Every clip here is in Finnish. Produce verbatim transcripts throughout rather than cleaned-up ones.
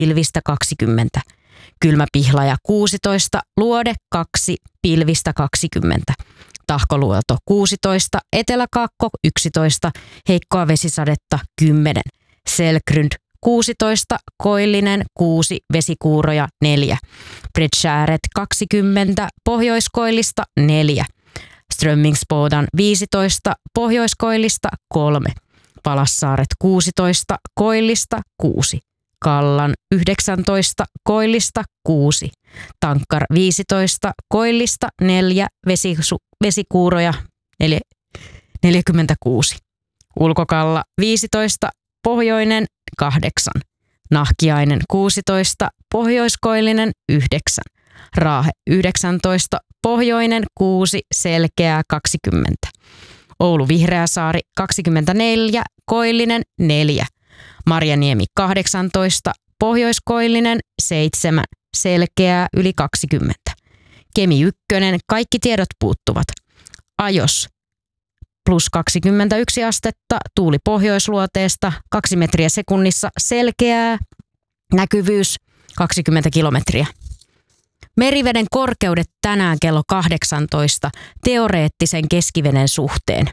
pilvistä kaksikymmentä. Kylmäpihlaja kuusitoista, Luode kaksi, pilvistä kaksikymmentä. Tahkoluoto kuusitoista, Eteläkaakko yksitoista, heikkoa vesisadetta kymmenen. Selkrund kuusitoista, Koillinen kuusi, vesikuuroja neljä. Bredskääret kaksikymmentä, Pohjoiskoillista neljä. Strömmingsbodan viisitoista, Pohjoiskoillista kolme. Palassaaret kuusitoista, Koillista kuusi. Kallan yhdeksäntoista, Koillista kuusi. Tankkar viisitoista, Koillista neljä, vesisu, vesikuuroja neljä, neljäkymmentäkuusi. Ulkokalla viisitoista, Pohjoinen kahdeksan. Nahkiainen kuusitoista, Pohjoiskoillinen yhdeksän. Raahe yhdeksäntoista, Pohjoinen kuusi, Selkeää kaksikymmentä. Oulu Vihreäsaari kaksikymmentäneljä, Koillinen neljä. Marjaniemi kahdeksantoista, Pohjoiskoillinen seitsemän, Selkeää yli kaksikymmentä. Kemi ykkönen, kaikki tiedot puuttuvat. Ajos plus kaksikymmentäyksi astetta, tuuli pohjoisluoteesta, kaksi metriä sekunnissa, Selkeää, näkyvyys kaksikymmentä kilometriä. Meriveden korkeudet tänään kello kahdeksantoista teoreettisen keskiveden suhteen.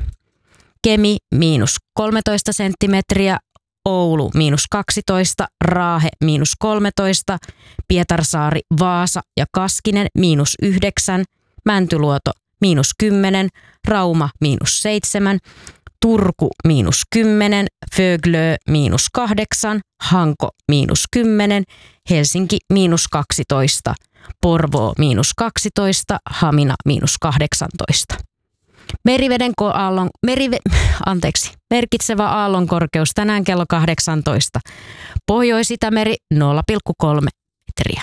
Kemi miinus kolmetoista senttimetriä, Oulu miinus kaksitoista, Raahe miinus kolmetoista, Pietarsaari, Vaasa ja Kaskinen miinus yhdeksän, Mäntyluoto miinus kymmenen, Rauma miinus seitsemän, Turku miinus kymmenen, Föglö miinus kahdeksan, Hanko miinus kymmenen, Helsinki miinus kaksitoista, Porvoo miinus kaksitoista, Hamina miinus kahdeksantoista. Meriveden ko- aallon, merive, anteeksi, merkitsevä aallonkorkeus tänään kello kahdeksantoista. Pohjois-Itämeri nolla pilkku kolme metriä.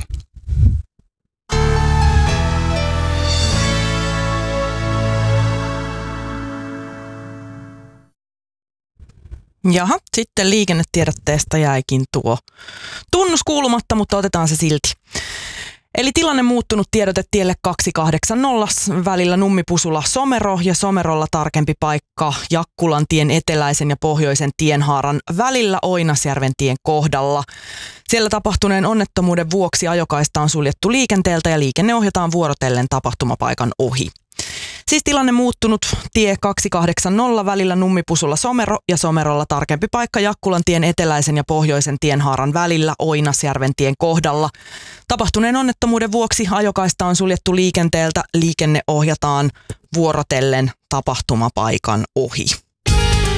Jaha, sitten liikennetiedotteesta jäikin tuo tunnus kuulumatta, mutta otetaan se silti. Eli tilanne muuttunut tiedote tielle kaksi kahdeksankymmentä välillä Nummipusula Somero ja Somerolla tarkempi paikka Jakkulantien eteläisen ja pohjoisen tienhaaran välillä Oinasjärven tien kohdalla. Siellä tapahtuneen onnettomuuden vuoksi ajokaista on suljettu liikenteeltä ja liikenne ohjataan vuorotellen tapahtumapaikan ohi. Siis tilanne muuttunut tie kaksi kahdeksankymmentä välillä Nummipusula Somero ja Somerolla tarkempi paikka Jakkulantien eteläisen ja pohjoisen tienhaaran välillä Oinasjärven tien kohdalla. Tapahtuneen onnettomuuden vuoksi ajokaista on suljettu liikenteeltä, liikenne ohjataan vuorotellen tapahtumapaikan ohi.